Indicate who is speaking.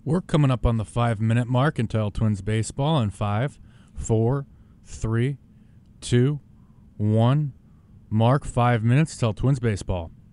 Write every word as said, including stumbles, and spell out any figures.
Speaker 1: We're coming up on the five-minute mark until Twins baseball in five, four, three, two, one. Mark, five minutes till Twins baseball.